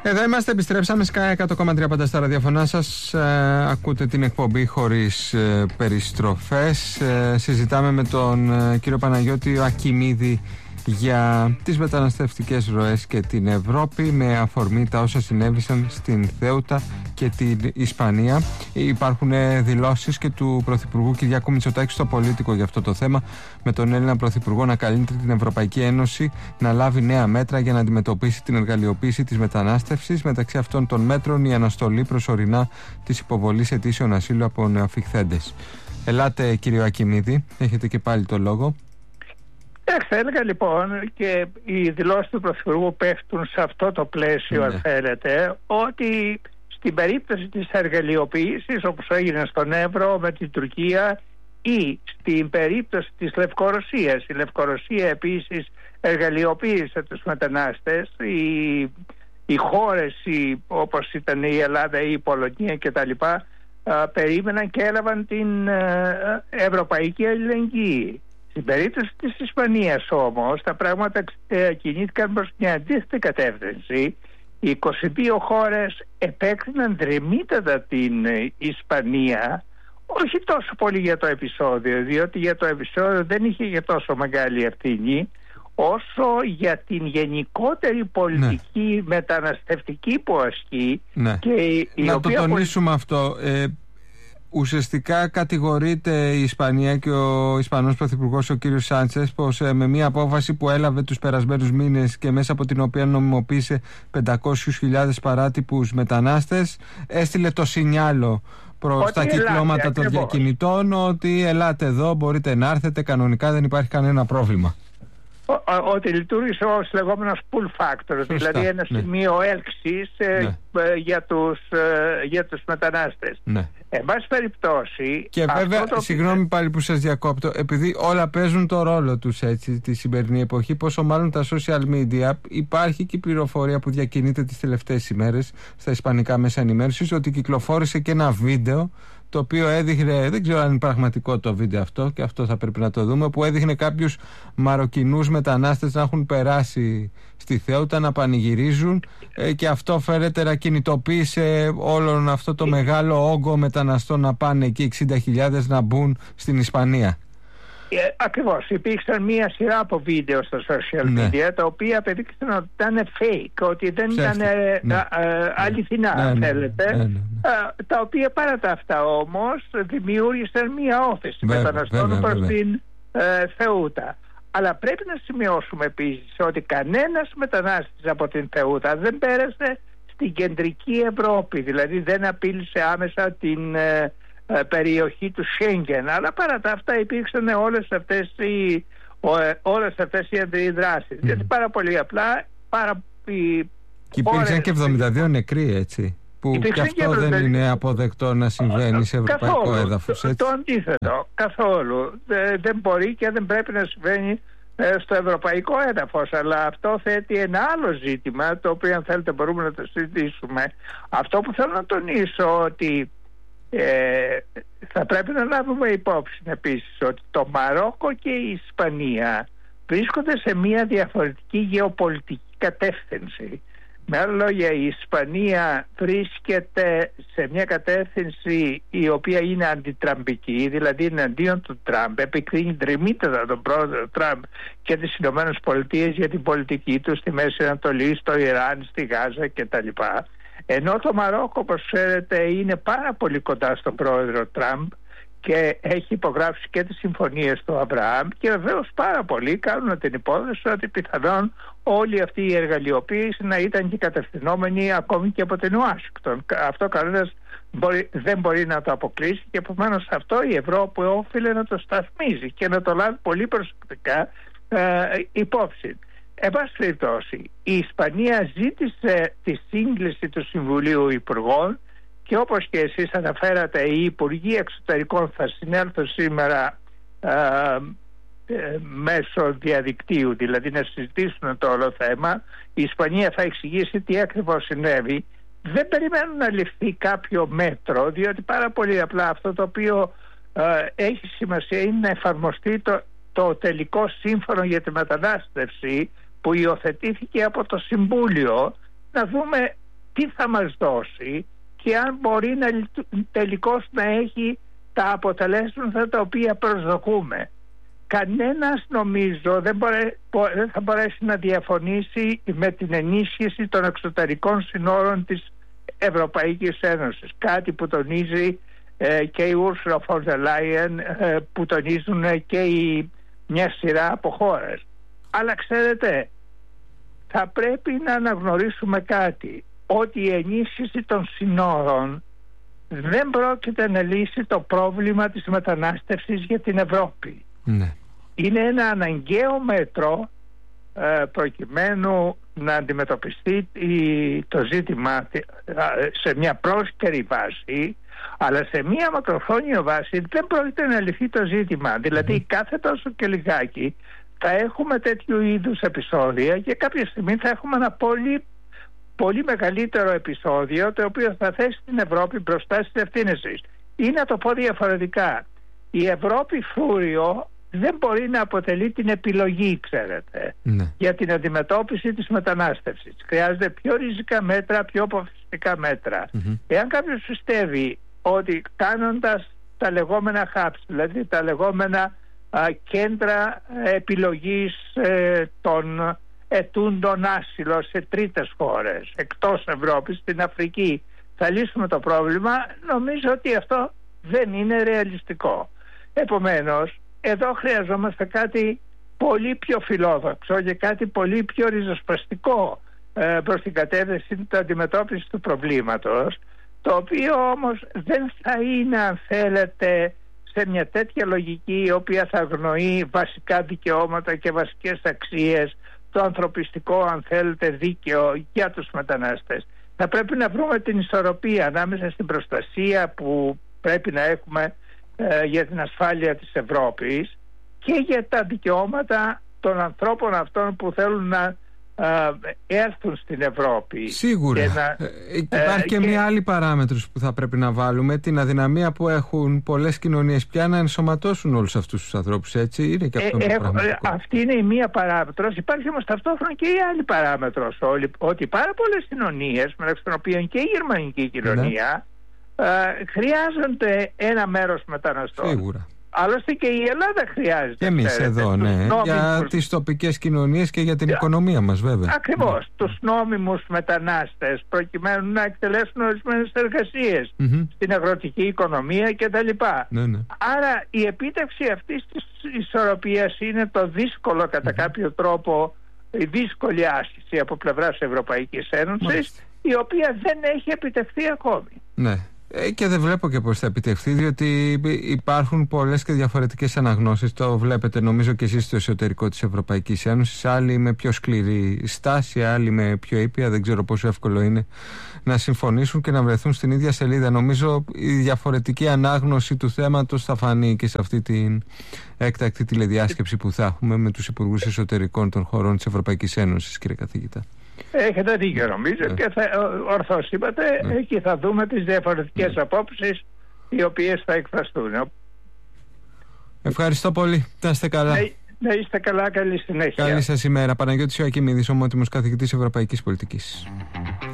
Εδώ είμαστε, επιστρέψαμε. Sky 100,3 στα ραδιοφωνά σας. Ακούτε την εκπομπή χωρίς περιστροφές. Συζητάμε με τον κύριο Παναγιώτη Ακιμίδη για τις μεταναστευτικές ροές και την Ευρώπη, με αφορμή τα όσα συνέβησαν στην Θέουτα και την Ισπανία. Υπάρχουν δηλώσεις και του Πρωθυπουργού Κυριάκου Μητσοτάκη στο Πολίτικο για αυτό το θέμα, με τον Έλληνα Πρωθυπουργό να καλεί την Ευρωπαϊκή Ένωση να λάβει νέα μέτρα για να αντιμετωπίσει την εργαλειοποίηση της μετανάστευσης. Μεταξύ αυτών των μέτρων η αναστολή προσωρινά της υποβολής αιτήσεων ασύλου από νεοαφιχθέντες. Ελάτε, κύριο Ακιμίδη, έχετε και πάλι το λόγο. Θα έλεγα λοιπόν, και οι δηλώσεις του Πρωθυπουργού πέφτουν σε αυτό το πλαίσιο, αν θέλετε, ότι στην περίπτωση της εργαλειοποίησης, όπως έγινε στον Εύρο με την Τουρκία, ή στην περίπτωση της Λευκορωσίας, η Λευκορωσία επίσης εργαλειοποίησε τους μετανάστες, οι χώρες όπως ήταν η Ελλάδα ή η Πολωνία κτλ. Περίμεναν και έλαβαν την ευρωπαϊκή αλληλεγγύη. Στην περίπτωση της Ισπανίας όμως τα πράγματα κινήθηκαν προς μια αντίθετη κατεύθυνση. Οι 22 χώρες επέκριναν δρυμύτατα την Ισπανία, όχι τόσο πολύ για το επεισόδιο, διότι για το επεισόδιο δεν είχε για τόσο μεγάλη ευθύνη, όσο για την γενικότερη πολιτική μεταναστευτική που ασκεί. Και να το τονίσουμε αυτό. Ουσιαστικά κατηγορείται η Ισπανία και ο Ισπανός Πρωθυπουργός, ο κύριος Σάντσες, πως με μια απόφαση που έλαβε τους περασμένους μήνες και μέσα από την οποία νομιμοποίησε 500.000 παράτυπους μετανάστες, έστειλε το σινιάλο προς τα κυκλώματα των διακινητών ότι ελάτε εδώ, μπορείτε να έρθετε, κανονικά δεν υπάρχει κανένα πρόβλημα. Ότι λειτουργήσε ως λεγόμενος pull factor, δηλαδή ένα σημείο έλξης για τους μετανάστες. Εν πάση περιπτώσει. Και βέβαια, συγγνώμη πάλι που σας διακόπτω, επειδή όλα παίζουν το ρόλο τους έτσι τη σημερινή εποχή, πόσο μάλλον τα social media, υπάρχει και η πληροφορία που διακινείται τις τελευταίες ημέρες στα ισπανικά μέσα ενημέρωσης ότι κυκλοφόρησε και ένα βίντεο το οποίο έδειχνε, δεν ξέρω αν είναι πραγματικό το βίντεο αυτό, και αυτό θα πρέπει να το δούμε, που έδειχνε κάποιους Μαροκινούς μετανάστες να έχουν περάσει στη Θέουτα, να πανηγυρίζουν, και αυτό φέρεται να κινητοποίησε όλον αυτό το μεγάλο όγκο μεταναστών να πάνε εκεί, 60.000 να μπουν στην Ισπανία. Ακριβώς, υπήρξαν μία σειρά από βίντεο στα social media τα οποία απεδείξαν ότι ήταν fake, ότι δεν ήταν αληθινά, αν θέλετε, τα οποία παρά τα αυτά όμως δημιούργησαν μία όθηση μεταναστών προς την Θεούτα. Αλλά πρέπει να σημειώσουμε επίσης ότι κανένας μετανάστης από την Θεούτα δεν πέρασε στην κεντρική Ευρώπη, δηλαδή δεν απείλησε άμεσα την περιοχή του Σέγγεν, αλλά παρά τα αυτά υπήρξαν όλες αυτές οι αντιδράσεις. Γιατί πάρα πολύ απλά και υπήρξαν και 72 νεκροί, έτσι, που και αυτό δεν είναι αποδεκτό να συμβαίνει σε ευρωπαϊκό έδαφος. Το αντίθετο, καθόλου δεν μπορεί και δεν πρέπει να συμβαίνει στο ευρωπαϊκό έδαφος. Αλλά αυτό θέτει ένα άλλο ζήτημα, το οποίο αν θέλετε μπορούμε να το συζητήσουμε. Αυτό που θέλω να τονίσω, ότι θα πρέπει να λάβουμε υπόψη επίσης ότι το Μαρόκο και η Ισπανία βρίσκονται σε μια διαφορετική γεωπολιτική κατεύθυνση. Με άλλα λόγια, η Ισπανία βρίσκεται σε μια κατεύθυνση η οποία είναι αντιτραμπική, δηλαδή εναντίον του Τραμπ, επικρίνει δρυμύτατα τον πρόεδρο Τραμπ και τις Ηνωμένες Πολιτείες για την πολιτική του στη Μέση Ανατολή, στο Ιράν, στη Γάζα κτλ. Ενώ το Μαρόκο, όπως ξέρετε, είναι πάρα πολύ κοντά στον πρόεδρο Τραμπ και έχει υπογράψει και τις συμφωνίες του Αβραάμ, και βεβαίως πάρα πολλοί κάνουν την υπόθεση ότι πιθανόν όλη αυτή η εργαλειοποίηση να ήταν και κατευθυνόμενη ακόμη και από την Ουάσιγκτον. Αυτό κανένας δεν μπορεί να το αποκλείσει, και επομένως αυτό η Ευρώπη όφιλε να το σταθμίζει και να το λάβει πολύ προσεκτικά υπόψη. Εν πάση περιπτώσει, η Ισπανία ζήτησε τη σύγκληση του Συμβουλίου Υπουργών, και όπως και εσείς αναφέρατε, οι Υπουργοί Εξωτερικών θα συνέλθουν σήμερα μέσω διαδικτύου, δηλαδή να συζητήσουν το όλο θέμα. Η Ισπανία θα εξηγήσει τι ακριβώς συνέβη. Δεν περιμένουν να ληφθεί κάποιο μέτρο, διότι πάρα πολύ απλά αυτό το οποίο έχει σημασία είναι να εφαρμοστεί το τελικό σύμφωνο για τη μετανάστευση που υιοθετήθηκε από το Συμβούλιο. Να δούμε τι θα μας δώσει και αν μπορεί τελικώς να έχει τα αποτελέσματα τα οποία προσδοκούμε. Κανένας, νομίζω, δεν θα μπορέσει να διαφωνήσει με την ενίσχυση των εξωτερικών συνόρων της Ευρωπαϊκής Ένωσης. Κάτι που τονίζει και η Ursula von der Leyen, που τονίζουν και μια σειρά από χώρες. Αλλά ξέρετε, θα πρέπει να αναγνωρίσουμε κάτι, ότι η ενίσχυση των συνόρων δεν πρόκειται να λύσει το πρόβλημα της μετανάστευσης για την Ευρώπη. Ναι. Είναι ένα αναγκαίο μέτρο προκειμένου να αντιμετωπιστεί το ζήτημα σε μια πρόσκαιρη βάση, αλλά σε μια μακροχρόνια βάση δεν πρόκειται να λυθεί το ζήτημα. Δηλαδή κάθε τόσο και λιγάκι θα έχουμε τέτοιου είδους επεισόδια και κάποια στιγμή θα έχουμε ένα πολύ μεγαλύτερο επεισόδιο, το οποίο θα θέσει την Ευρώπη μπροστά στις ευθύνες της. Ή να το πω διαφορετικά, η Ευρώπη φούριο δεν μπορεί να αποτελεί την επιλογή, ξέρετε, για την αντιμετώπιση της μετανάστευσης. Χρειάζεται πιο ριζικά μέτρα, πιο αποφασιστικά μέτρα. Εάν κάποιος πιστεύει ότι κάνοντας τα λεγόμενα hubs, δηλαδή τα λεγόμενα κέντρα επιλογής των ετούντων άσυλο σε τρίτες χώρες εκτός Ευρώπης, στην Αφρική, θα λύσουμε το πρόβλημα, νομίζω ότι αυτό δεν είναι ρεαλιστικό. Επομένως, εδώ χρειαζόμαστε κάτι πολύ πιο φιλόδοξο και κάτι πολύ πιο ριζοσπαστικό προς την κατεύθυνση της αντιμετώπισης του προβλήματος, το οποίο όμως δεν θα είναι, αν θέλετε, σε μια τέτοια λογική η οποία θα αγνοεί βασικά δικαιώματα και βασικές αξίες, το ανθρωπιστικό, αν θέλετε, δίκαιο για τους μετανάστες. Θα πρέπει να βρούμε την ισορροπία ανάμεσα στην προστασία που πρέπει να έχουμε για την ασφάλεια της Ευρώπης και για τα δικαιώματα των ανθρώπων αυτών που θέλουν να έρθουν στην Ευρώπη. Σίγουρα. Υπάρχει και μια άλλη παράμετρος που θα πρέπει να βάλουμε, την αδυναμία που έχουν πολλές κοινωνίες πια να ενσωματώσουν όλους αυτούς τους ανθρώπους, έτσι. Είναι και αυτό αυτή είναι η μία παράμετρος. Υπάρχει όμως ταυτόχρονα και η άλλη παράμετρος, ότι πάρα πολλές κοινωνίες, μεταξύ των οποίων και η γερμανική κοινωνία, χρειάζονται ένα μέρος μεταναστών. Σίγουρα. Άλλωστε και η Ελλάδα χρειάζεται. Και εμείς εδώ, για τις τοπικές κοινωνίες και για την οικονομία μας, βέβαια. Ακριβώς. Τους νόμιμους μετανάστες, προκειμένου να εκτελέσουν ορισμένες εργασίες στην αγροτική οικονομία κτλ. Άρα η επίτευξη αυτής της ισορροπίας είναι το δύσκολο, κατά κάποιο τρόπο, η δύσκολη άσκηση από πλευράς Ευρωπαϊκής Ένωσης, η οποία δεν έχει επιτευχθεί ακόμη. Ναι. Και δεν βλέπω και πώς θα επιτευχθεί, διότι υπάρχουν πολλές και διαφορετικές αναγνώσεις. Το βλέπετε, νομίζω, και εσείς στο εσωτερικό της Ευρωπαϊκής Ένωσης. Άλλοι με πιο σκληρή στάση, άλλοι με πιο ήπια. Δεν ξέρω πόσο εύκολο είναι να συμφωνήσουν και να βρεθούν στην ίδια σελίδα. Νομίζω η διαφορετική ανάγνωση του θέματος θα φανεί και σε αυτή την έκτακτη τηλεδιάσκεψη που θα έχουμε με τους υπουργούς εσωτερικών των χωρών της Ευρωπαϊκής Ένωσης, κύριε καθηγητά. Έχετε δίκιο, νομίζω, και ορθώς είπατε, εκεί θα δούμε τις διαφορετικές απόψεις οι οποίες θα εκφραστούν. Ευχαριστώ πολύ. Να είστε καλά. Να είστε καλά, καλή συνέχεια. Καλή σας ημέρα. Παναγιώτης Ιωακιμίδης, ομότιμος καθηγητής Ευρωπαϊκής Πολιτικής.